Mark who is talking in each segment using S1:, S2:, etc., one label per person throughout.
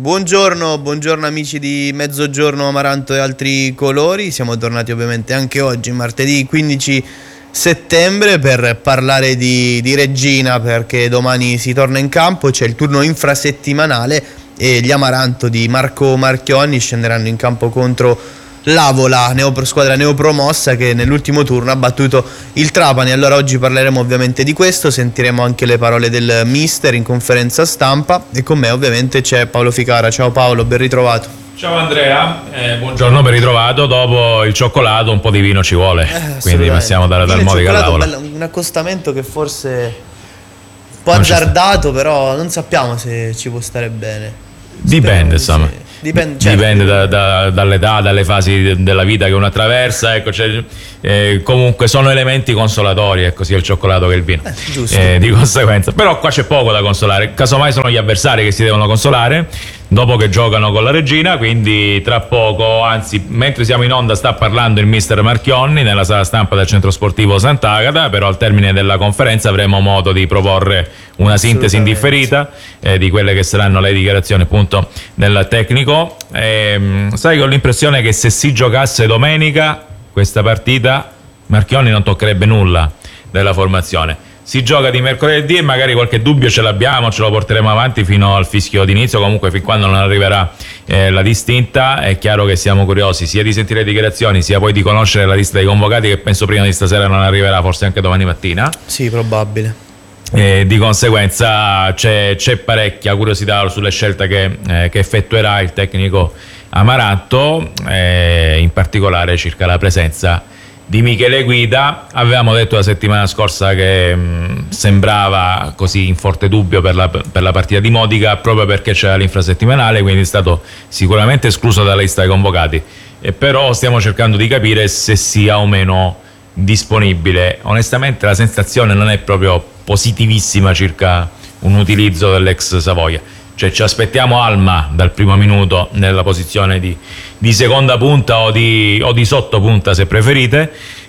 S1: Buongiorno amici di Mezzogiorno Amaranto e altri colori. Siamo tornati ovviamente anche oggi, martedì 15 settembre, per parlare di Reggina, perché domani si torna in campo, c'è il turno infrasettimanale e gli Amaranto di Marco Marchionni scenderanno in campo contro l'Avola, squadra neopromossa, che nell'ultimo turno ha battuto il Trapani. Allora oggi parleremo ovviamente di questo, sentiremo anche le parole del mister in conferenza stampa e con me ovviamente c'è Paolo Ficara. Ciao Paolo, ben ritrovato.
S2: Ciao Andrea, buongiorno, ben ritrovato. Dopo il cioccolato un po' di vino ci vuole, quindi passiamo dal Modica all'Avola.
S1: Un accostamento che forse un po' azzardato, però non sappiamo se ci può stare bene.
S2: Dipende, insomma.
S1: Sì. Dipende
S2: dall'età, dalle fasi della vita che uno attraversa, ecco, comunque sono elementi consolatori, ecco, sia il cioccolato che il vino,
S1: giusto.
S2: Di conseguenza. Però qua c'è poco da consolare, casomai sono gli avversari che si devono consolare dopo che giocano con la Reggina, quindi tra poco, anzi mentre siamo in onda, sta parlando il mister Marchionni nella sala stampa del centro sportivo Sant'Agata, però al termine della conferenza avremo modo di proporre una sintesi indifferita di quelle che saranno le dichiarazioni appunto del tecnico. Sai che ho l'impressione che se si giocasse domenica questa partita Marchionni non toccherebbe nulla della formazione. Si gioca di mercoledì e magari qualche dubbio ce l'abbiamo, ce lo porteremo avanti fino al fischio d'inizio, comunque fin quando non arriverà la distinta. È chiaro che siamo curiosi sia di sentire le dichiarazioni sia poi di conoscere la lista dei convocati, che penso prima di stasera non arriverà, forse anche domani mattina.
S1: Sì, probabile.
S2: Di conseguenza c'è parecchia curiosità sulle scelte che effettuerà il tecnico Amaranto, in particolare circa la presenza di Michele Guida. Avevamo detto la settimana scorsa che sembrava così in forte dubbio per la partita di Modica, proprio perché c'era l'infrasettimanale, quindi è stato sicuramente escluso dalla lista dei convocati, però stiamo cercando di capire se sia o meno disponibile. Onestamente la sensazione non è proprio positivissima circa un utilizzo dell'ex Savoia, cioè ci aspettiamo Alma dal primo minuto nella posizione di seconda punta o di sottopunta se preferite,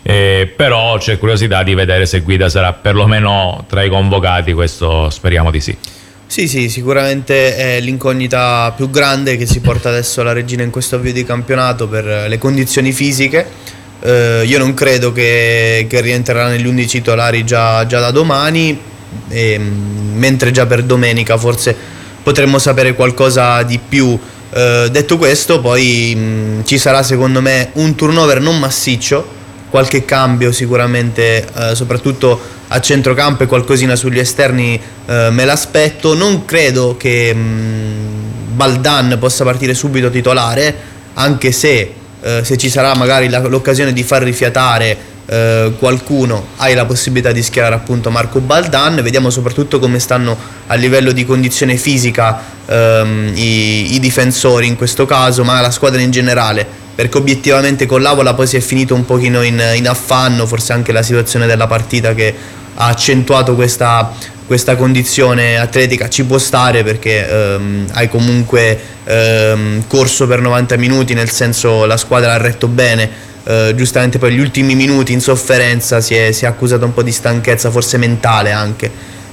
S2: però c'è curiosità di vedere se Guida sarà perlomeno tra i convocati, questo speriamo di sì.
S1: Sì, sicuramente è l'incognita più grande che si porta adesso la Reggina in questo avvio di campionato per le condizioni fisiche. Io non credo che rientrerà negli 11 titolari già da domani, mentre già per domenica forse potremmo sapere qualcosa di più. Detto questo, poi ci sarà secondo me un turnover non massiccio, qualche cambio sicuramente, soprattutto a centrocampo, e qualcosina sugli esterni me l'aspetto. Non credo che Baldan possa partire subito titolare, anche se ci sarà magari l'occasione di far rifiatare qualcuno, hai la possibilità di schierare appunto Marco Baldan. Vediamo soprattutto come stanno a livello di condizione fisica i difensori in questo caso, ma la squadra in generale, perché obiettivamente con l'Avola poi si è finito un pochino in affanno, forse anche la situazione della partita che ha accentuato questa condizione atletica. Ci può stare perché hai comunque corso per 90 minuti, nel senso la squadra ha retto bene. Giustamente poi gli ultimi minuti in sofferenza si è accusata un po' di stanchezza, forse mentale anche,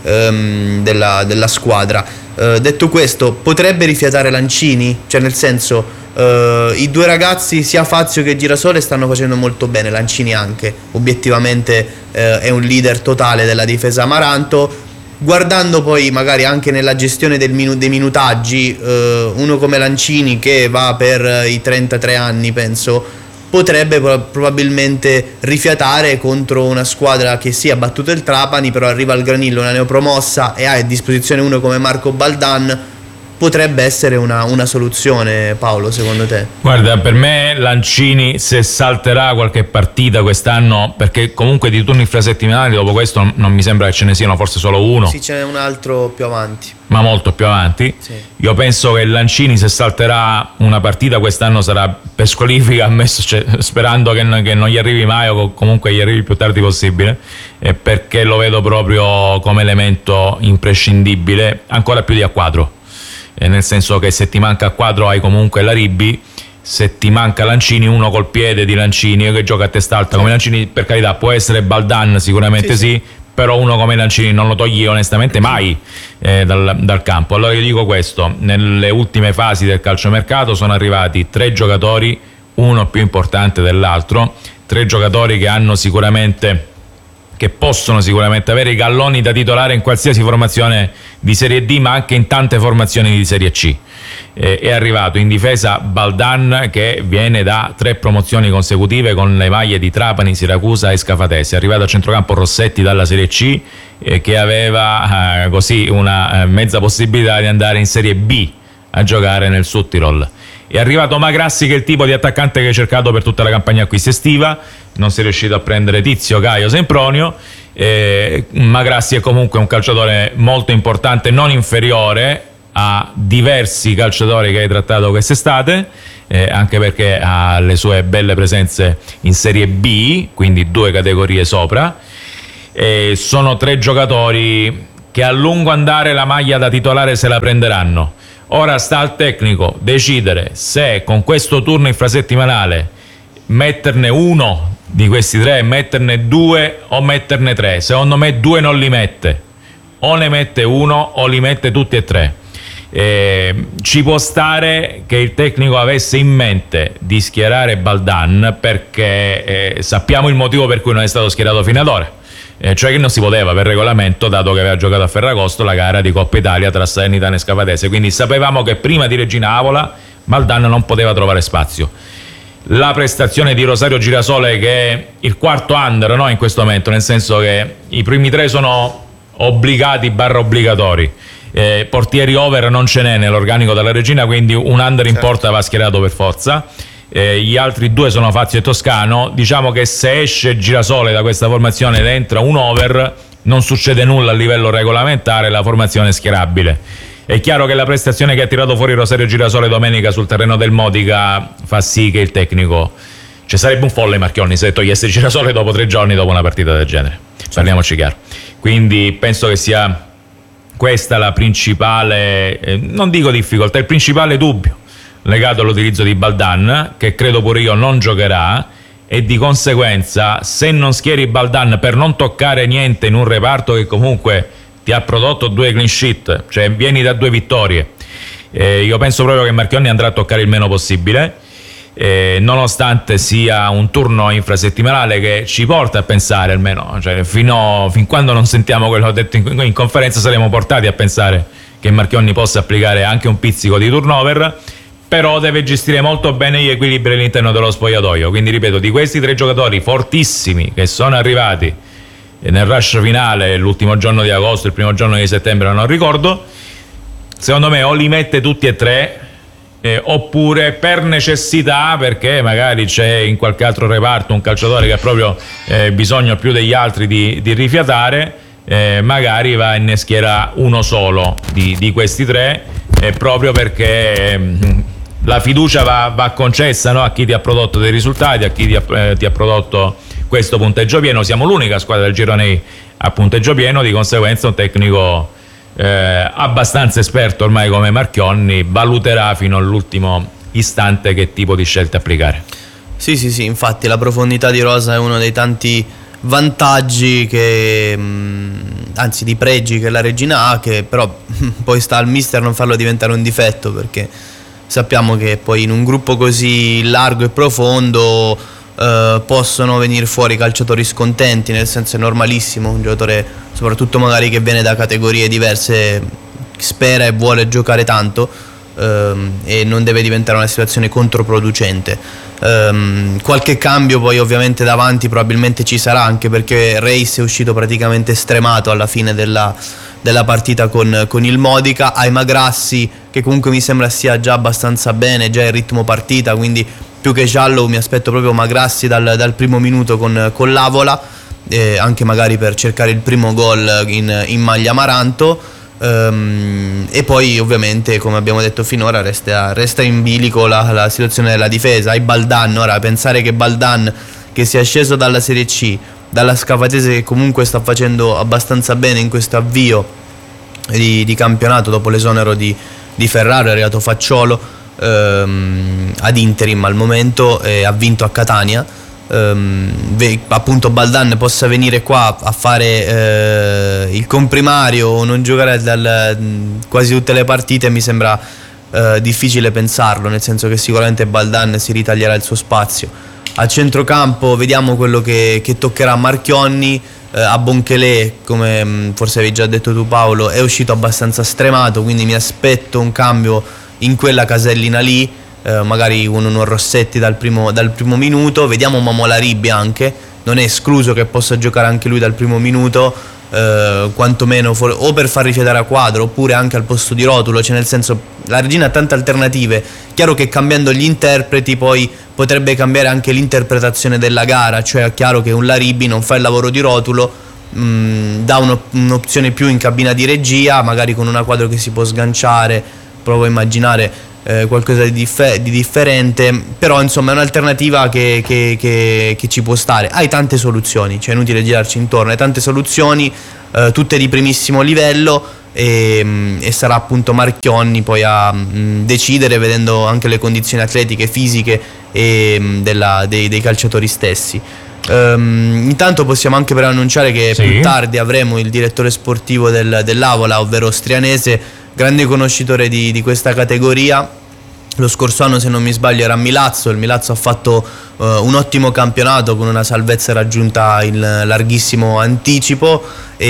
S1: della squadra. Detto questo, potrebbe rifiatare Lancini, cioè nel senso i due ragazzi sia Fazio che Girasole stanno facendo molto bene, Lancini anche obiettivamente è un leader totale della difesa Amaranto. Guardando poi magari anche nella gestione dei minutaggi, uno come Lancini, che va per i 33 anni penso, potrebbe probabilmente rifiatare contro una squadra che sì ha battuto il Trapani, però arriva al Granillo, una neopromossa, e ha a disposizione uno come Marco Baldan. Potrebbe essere una soluzione, Paolo, secondo te?
S2: Guarda, per me Lancini, se salterà qualche partita quest'anno, perché comunque di turni infrasettimanali dopo questo non mi sembra che ce ne siano, forse solo uno.
S1: Sì, ce n'è un altro più avanti.
S2: Ma molto più avanti.
S1: Sì.
S2: Io penso che Lancini, se salterà una partita quest'anno, sarà per squalifica, ammesso, cioè, sperando che non gli arrivi mai, o comunque gli arrivi il più tardi possibile, perché lo vedo proprio come elemento imprescindibile, ancora più di Acquadro. Nel senso che se ti manca Acquadro hai comunque la Ribbi, se ti manca Lancini, uno col piede di Lancini che gioca a testa alta come Lancini, per carità può essere Baldan, sicuramente sì, però uno come Lanzini non lo togli onestamente mai dal campo. Allora io dico questo: nelle ultime fasi del calciomercato sono arrivati 3 giocatori, uno più importante dell'altro, 3 giocatori che possono sicuramente avere i galloni da titolare in qualsiasi formazione di Serie D, ma anche in tante formazioni di Serie C. È arrivato in difesa Baldan, che viene da 3 promozioni consecutive con le maglie di Trapani, Siracusa e Scafatese. È arrivato a centrocampo Rossetti dalla Serie C, che aveva così una mezza possibilità di andare in Serie B a giocare nel Südtirol. È arrivato Magrassi, che è il tipo di attaccante che hai cercato per tutta la campagna acquisti estiva. Non sei riuscito a prendere Tizio, Caio, Sempronio. Magrassi è comunque un calciatore molto importante, non inferiore a diversi calciatori che hai trattato quest'estate, anche perché ha le sue belle presenze in Serie B, quindi 2 categorie sopra. Sono 3 giocatori che a lungo andare la maglia da titolare se la prenderanno. Ora sta al tecnico decidere se con questo turno infrasettimanale metterne uno di questi 3, metterne 2 o metterne 3. Secondo me 2 non li mette, o ne mette uno o li mette tutti e 3. Ci può stare che il tecnico avesse in mente di schierare Baldan, perché sappiamo il motivo per cui non è stato schierato fino ad ora. Cioè che non si poteva per regolamento, dato che aveva giocato a Ferragosto la gara di Coppa Italia tra Salernitana e Scafatese, quindi sapevamo che prima di Regina Avola Baldan non poteva trovare spazio. La prestazione di Rosario Girasole, che è il quarto under, no, in questo momento, nel senso che i primi 3 sono obbligati / obbligatori, portieri over non ce n'è nell'organico della Regina, quindi un under in porta va schierato per forza. Gli altri 2 sono Fazio e Toscano. Diciamo che se esce Girasole da questa formazione ed entra un over, non succede nulla a livello regolamentare, la formazione è schierabile. È chiaro che la prestazione che ha tirato fuori Rosario Girasole domenica sul terreno del Modica fa sì che il tecnico, cioè sarebbe un folle Marchionne se togliesse Girasole dopo 3 giorni dopo una partita del genere, parliamoci chiaro. Quindi penso che sia questa la principale, non dico difficoltà, il principale dubbio legato all'utilizzo di Baldan, che credo pure io non giocherà, e di conseguenza se non schieri Baldan per non toccare niente in un reparto che comunque ti ha prodotto 2 clean sheet, cioè vieni da 2 vittorie, io penso proprio che Marchionne andrà a toccare il meno possibile, nonostante sia un turno infrasettimanale che ci porta a pensare, almeno cioè, fin quando non sentiamo quello che ho detto in conferenza, saremo portati a pensare che Marchionne possa applicare anche un pizzico di turnover, però deve gestire molto bene gli equilibri all'interno dello spogliatoio. Quindi ripeto, di questi 3 giocatori fortissimi che sono arrivati nel rush finale l'ultimo giorno di agosto, il primo giorno di settembre, non ricordo, secondo me o li mette tutti e 3, oppure per necessità, perché magari c'è in qualche altro reparto un calciatore che ha proprio bisogno più degli altri di rifiatare, magari va e ne schiera uno solo di questi 3, proprio perché la fiducia va concessa, no? A chi ti ha prodotto dei risultati, a chi ti ha prodotto questo punteggio pieno. Siamo l'unica squadra del girone a punteggio pieno, di conseguenza un tecnico abbastanza esperto ormai come Marchionne valuterà fino all'ultimo istante che tipo di scelte applicare.
S1: Sì, infatti la profondità di rosa è uno dei tanti vantaggi anzi di pregi che la Regina ha, che però poi sta al mister non farlo diventare un difetto, perché sappiamo che poi in un gruppo così largo e profondo possono venire fuori calciatori scontenti, nel senso è normalissimo, un giocatore soprattutto magari che viene da categorie diverse spera e vuole giocare tanto, e non deve diventare una situazione controproducente. Qualche cambio poi ovviamente davanti probabilmente ci sarà, anche perché Reis è uscito praticamente stremato alla fine della partita con il Modica. Hai Magrassi che comunque mi sembra sia già abbastanza bene, già in ritmo partita, quindi più che Giallo mi aspetto proprio Magrassi dal primo minuto con l'Avola, anche magari per cercare il primo gol in maglia Amaranto. E poi ovviamente, come abbiamo detto finora, resta in bilico la situazione della difesa. Hai Baldan, ora pensare che Baldan, che sia sceso dalla Serie C, dalla Scafatese, che comunque sta facendo abbastanza bene in questo avvio di campionato dopo l'esonero di Ferraro, è arrivato Facciolo ad interim al momento, ha vinto a Catania, appunto Baldan possa venire qua a fare il comprimario o non giocare quasi tutte le partite mi sembra difficile pensarlo, nel senso che sicuramente Baldan si ritaglierà il suo spazio. A centrocampo vediamo quello che toccherà Marchionni. A Bonkelè, come forse avevi già detto tu Paolo, è uscito abbastanza stremato, quindi mi aspetto un cambio in quella casellina lì, magari un Rossetti dal primo minuto. Vediamo Momola Ribbi anche, non è escluso che possa giocare anche lui dal primo minuto, quantomeno o per far rifiatare a Quadro oppure anche al posto di Rotulo, cioè nel senso la Regina ha tante alternative. Chiaro che cambiando gli interpreti poi potrebbe cambiare anche l'interpretazione della gara, cioè è chiaro che un Laribbi non fa il lavoro di Rotulo, dà un'opzione più in cabina di regia, magari con una Quadro che si può sganciare, provo a immaginare qualcosa di differente, però insomma è un'alternativa che ci può stare. Hai tante soluzioni, cioè è inutile girarci intorno, hai tante soluzioni, tutte di primissimo livello, e sarà appunto Marchionni poi a decidere, vedendo anche le condizioni atletiche, fisiche e dei calciatori stessi. Intanto possiamo anche però annunciare che più tardi avremo il direttore sportivo dell'Avola, ovvero Strianese, grande conoscitore di questa categoria. Lo scorso anno, se non mi sbaglio, era a Milazzo. Il Milazzo ha fatto un ottimo campionato con una salvezza raggiunta in larghissimo anticipo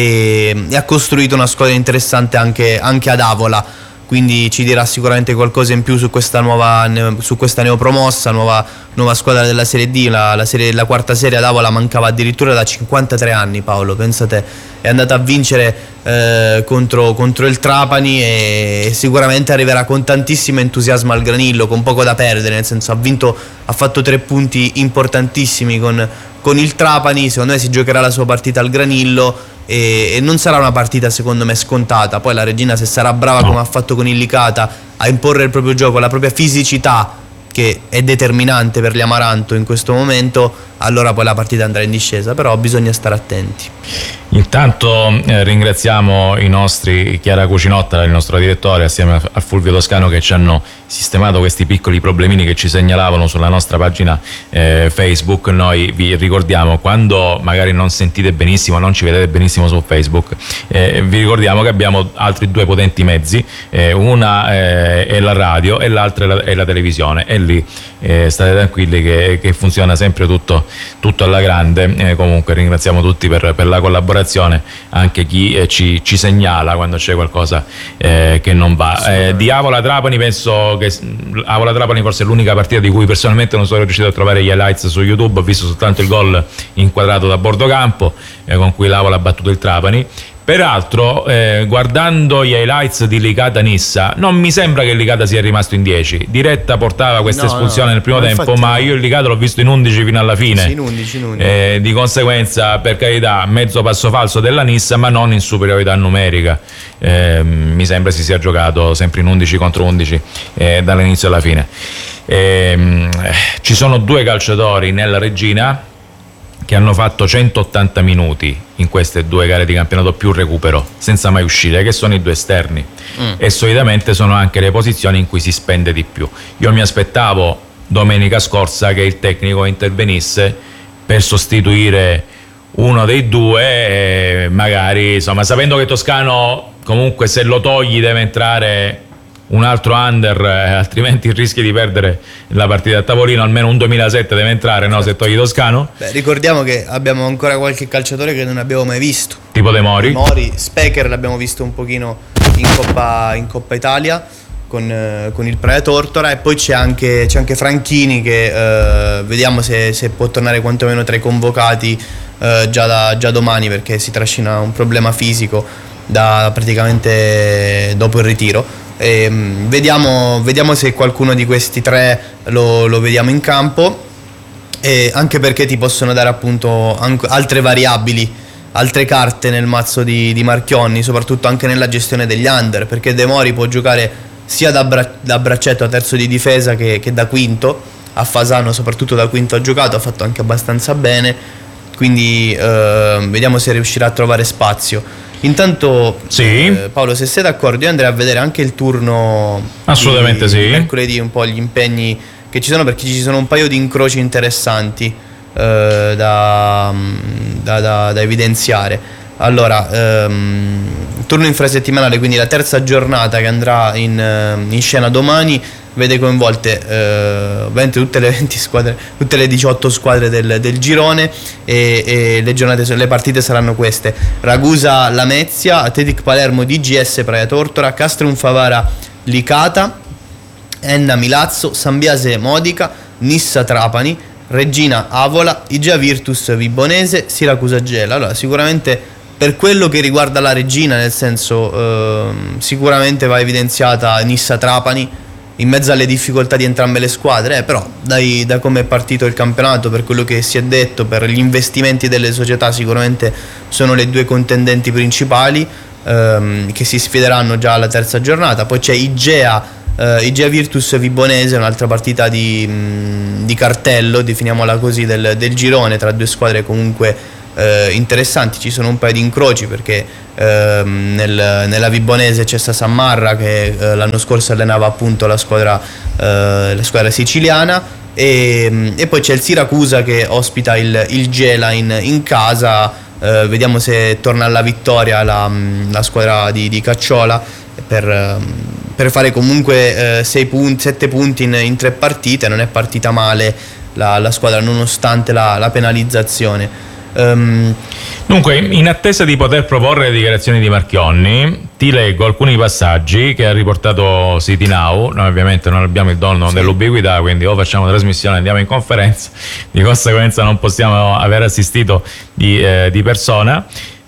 S1: e ha costruito una squadra interessante anche ad Avola. Quindi ci dirà sicuramente qualcosa in più su questa neopromossa, nuova squadra della Serie D. La quarta serie ad Avola mancava addirittura da 53 anni, Paolo, pensate, è andata a vincere contro il Trapani e sicuramente arriverà con tantissimo entusiasmo al Granillo, con poco da perdere, nel senso ha fatto 3 punti importantissimi con il Trapani. Secondo me si giocherà la sua partita al Granillo e non sarà una partita secondo me scontata. Poi la Regina, se sarà brava come ha fatto con il Licata a imporre il proprio gioco, la propria fisicità, che è determinante per gli Amaranto in questo momento, allora poi la partita andrà in discesa, però bisogna stare attenti.
S2: Intanto ringraziamo i nostri Chiara Cucinotta, il nostro direttore, assieme a Fulvio Toscano, che ci hanno sistemato questi piccoli problemini che ci segnalavano sulla nostra pagina Facebook. Noi vi ricordiamo, quando magari non sentite benissimo, non ci vedete benissimo su Facebook, vi ricordiamo che abbiamo altri 2 potenti mezzi, una è la radio e l'altra è la televisione, e lì state tranquilli che funziona sempre tutto alla grande. Comunque ringraziamo tutti per la collaborazione, anche chi ci segnala quando c'è qualcosa che non va. Di Avola Trapani, penso che Avola Trapani forse è l'unica partita di cui personalmente non sono riuscito a trovare gli highlights su YouTube. Ho visto soltanto il gol inquadrato da bordo campo con cui l'Avola ha battuto il Trapani. Peraltro, guardando gli highlights di Licata Nissa, non mi sembra che il Licata sia rimasto in 10. Diretta portava questa espulsione nel primo tempo, ma io il Licata l'ho visto in 11 fino alla fine.
S1: Sì, in 11.
S2: Di conseguenza, per carità, mezzo passo falso della Nissa, ma non in superiorità numerica. Mi sembra si sia giocato sempre in 11 contro 11 dall'inizio alla fine. Ci sono 2 calciatori nella Regina che hanno fatto 180 minuti in queste 2 gare di campionato più recupero senza mai uscire, che sono i 2 esterni, e solitamente sono anche le posizioni in cui si spende di più. Io mi aspettavo domenica scorsa che il tecnico intervenisse per sostituire uno dei 2, magari, insomma, sapendo che Toscano comunque se lo togli deve entrare un altro under, altrimenti rischi di perdere la partita a tavolino. Almeno un 2007 deve entrare, no? Se togli Toscano.
S1: Ricordiamo che abbiamo ancora qualche calciatore che non abbiamo mai visto,
S2: tipo De Mori.
S1: Specker l'abbiamo visto un pochino in Coppa Italia con il Praia Tortora, e poi c'è anche Franchini che vediamo se può tornare quantomeno tra i convocati già domani, perché si trascina un problema fisico da praticamente dopo il ritiro. Vediamo se qualcuno di questi 3 lo vediamo in campo, anche perché ti possono dare appunto altre variabili, altre carte nel mazzo di Marchionni, soprattutto anche nella gestione degli under, perché De Mori può giocare sia da braccetto a terzo di difesa che da quinto. A Fasano soprattutto da quinto ha giocato, ha fatto anche abbastanza bene, quindi vediamo se riuscirà a trovare spazio. Intanto Paolo, se sei d'accordo, io andrei a vedere anche il turno
S2: assolutamente
S1: di mercoledì, un po' gli impegni che ci sono, perché ci sono un paio di incroci interessanti. da evidenziare. Allora, turno infrasettimanale, quindi la terza giornata che andrà in scena domani, vede coinvolte ovviamente tutte le 20 squadre, tutte le 18 squadre del girone, e le partite saranno queste: Ragusa Lamezia, Athletic Palermo DGS Praia Tortora, Castrum Favara Licata, Enna Milazzo, Sambiase Modica, Nissa Trapani, Regina Avola, Igea Virtus Vibonese, Siracusa Gela. Allora, sicuramente per quello che riguarda la Regina, nel senso, sicuramente va evidenziata Nissa Trapani in mezzo alle difficoltà di entrambe le squadre, però da come è partito il campionato, per quello che si è detto, per gli investimenti delle società, sicuramente sono le due contendenti principali che si sfideranno già alla terza giornata. Poi c'è Igea Virtus Vibonese, un'altra partita di cartello, definiamola così, del girone, tra due squadre comunque interessanti. Ci sono un paio di incroci, perché nella Vibonese c'è Sammarra che l'anno scorso allenava appunto la squadra siciliana, e poi c'è il Siracusa che ospita il Gela in casa. Vediamo se torna alla vittoria la squadra di Cacciola per fare comunque 7 punti in 3 partite. Non è partita male la squadra, nonostante la penalizzazione.
S2: Dunque, in attesa di poter proporre le dichiarazioni di Marchionni, ti leggo alcuni passaggi che ha riportato City Now. Noi ovviamente non abbiamo il dono dell'ubiquità, quindi o facciamo trasmissione, andiamo in conferenza, di conseguenza non possiamo aver assistito di persona.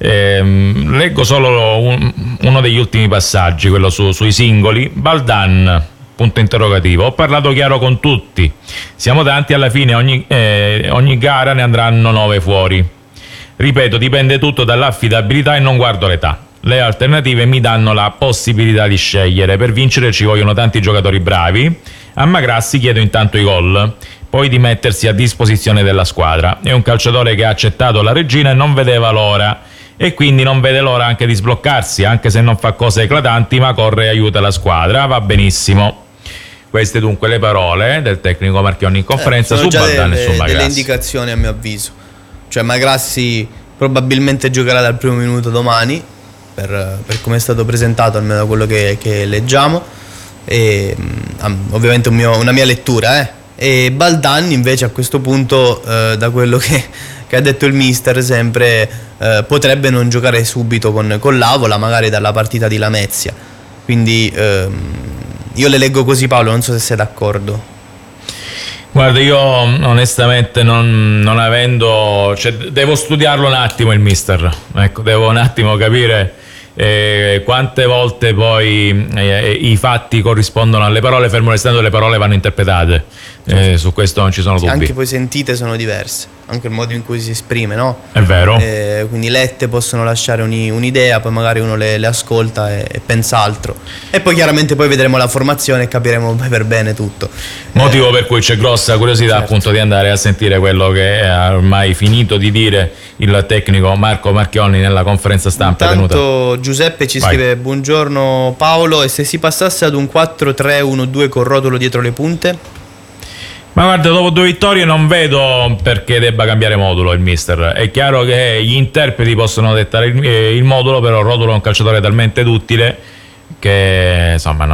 S2: Leggo solo uno degli ultimi passaggi, quello sui singoli. Baldan, punto interrogativo: ho parlato chiaro con tutti, siamo tanti, alla fine ogni gara ne andranno 9 fuori. Ripeto, dipende tutto dall'affidabilità e non guardo l'età. Le alternative mi danno la possibilità di scegliere. Per vincere ci vogliono tanti giocatori bravi. A Magrassi chiedo intanto i gol, poi di mettersi a disposizione della squadra. È un calciatore che ha accettato la Regina e non vedeva l'ora, e quindi non vede l'ora anche di sbloccarsi, anche se non fa cose eclatanti, ma corre e aiuta la squadra. Va benissimo. Queste dunque le parole del tecnico Marchionni in conferenza su Baldan e su Magrassi.
S1: Delle indicazioni, a mio avviso. Cioè, Magrassi probabilmente giocherà dal primo minuto domani, per come è stato presentato, almeno da quello che leggiamo, e ovviamente una mia lettura. E Baldan invece a questo punto, da quello che ha detto il mister sempre, potrebbe non giocare subito con l'Avola, magari dalla partita di Lamezia. Quindi io le leggo così, Paolo, non so se sei d'accordo.
S2: Guarda, io onestamente non avendo, cioè, devo studiarlo un attimo il mister, ecco, devo un attimo capire quante volte poi i fatti corrispondono alle parole, fermo restando le parole vanno interpretate. Su questo non ci sono dubbi.
S1: Anche poi sentite sono diverse, anche il modo in cui si esprime, no?
S2: È vero.
S1: Quindi lette possono lasciare un'idea, poi magari uno le ascolta e pensa altro, e poi chiaramente poi vedremo la formazione e capiremo per bene tutto.
S2: Motivo per cui c'è grossa curiosità, certo, appunto, di andare a sentire quello che ha ormai finito di dire il tecnico Marco Marchionni nella conferenza stampa tenuta.
S1: Intanto Giuseppe ci scrive: buongiorno Paolo, e se si passasse ad un 4-3-1-2 con Rotolo dietro le punte?
S2: Ma guarda, dopo 2 vittorie non vedo perché debba cambiare modulo il mister. È chiaro che gli interpreti possono dettare il modulo, però Rotolo è un calciatore talmente duttile che insomma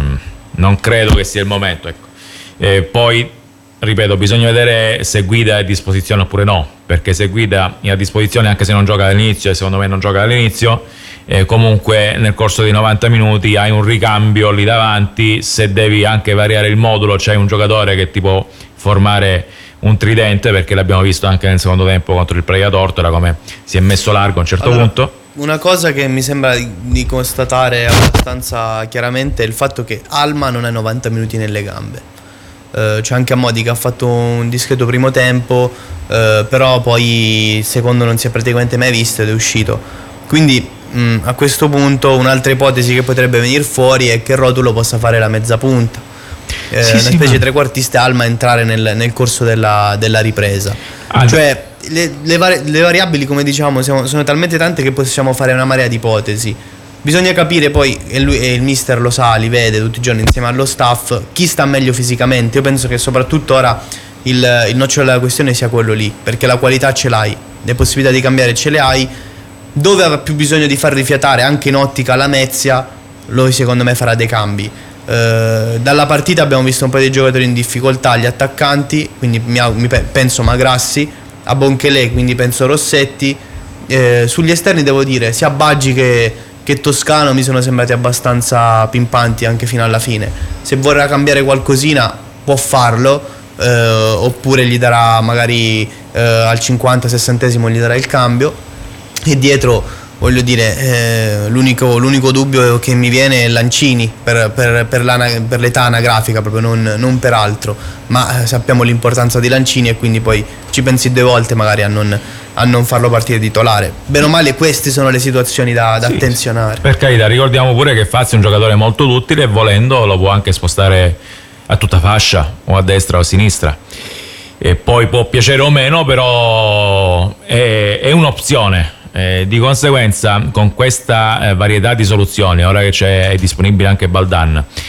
S2: non credo che sia il momento, ecco. Poi ripeto, bisogna vedere se Guida è a disposizione oppure no, perché se Guida è a disposizione, anche se non gioca all'inizio, e secondo me non gioca all'inizio, comunque nel corso di 90 minuti hai un ricambio lì davanti. Se devi anche variare il modulo, c'hai un giocatore che ti può formare un tridente, perché l'abbiamo visto anche nel secondo tempo contro il Praia Tortora come si è messo largo a un certo punto.
S1: Una cosa che mi sembra di constatare abbastanza chiaramente è il fatto che Alma non ha 90 minuti nelle gambe. C'è anche Ammodi che ha fatto un discreto primo tempo, però poi il secondo non si è praticamente mai visto ed è uscito. Quindi a questo punto un'altra ipotesi che potrebbe venire fuori è che Rotolo possa fare la mezza punta, una specie trequartista Alma, entrare nel corso della ripresa. Cioè le variabili, come diciamo, sono talmente tante che possiamo fare una marea di ipotesi. Bisogna capire poi, e il mister lo sa, li vede tutti i giorni insieme allo staff, chi sta meglio fisicamente. Io penso che soprattutto ora il nocciolo della questione sia quello lì, perché la qualità ce l'hai, le possibilità di cambiare ce le hai. Dove aveva più bisogno di far rifiatare anche in ottica Lamezia, lui secondo me farà dei cambi. Dalla partita abbiamo visto un po' di giocatori in difficoltà, gli attaccanti, quindi penso Magrassi, a Bonchele, quindi penso Rossetti. Sugli esterni devo dire sia Baggi che Toscano mi sono sembrati abbastanza pimpanti anche fino alla fine. Se vorrà cambiare qualcosina può farlo, oppure gli darà magari al 50-60esimo gli darà il cambio. E dietro, voglio dire, l'unico dubbio che mi viene è Lancini per l'età anagrafica, proprio non per altro, ma sappiamo l'importanza di Lancini e quindi poi ci pensi 2 volte magari a non farlo partire titolare. Bene o male queste sono le situazioni da attenzionare.
S2: Per carità, ricordiamo pure che Fazio è un giocatore molto duttile e volendo lo può anche spostare a tutta fascia, o a destra o a sinistra. E poi può piacere o meno, però è un'opzione. Di conseguenza, con questa varietà di soluzioni, ora che è disponibile anche Baldan,